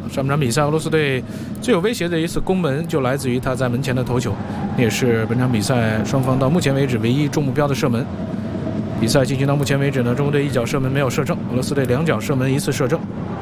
上半场比赛，俄罗斯队最有威胁的一次攻门就来自于他在门前的头球，也是本场比赛双方到目前为止唯一中目标的射门。比赛进行到目前为止呢，中国队一脚射门没有射正，俄罗斯队2脚射门1次射正。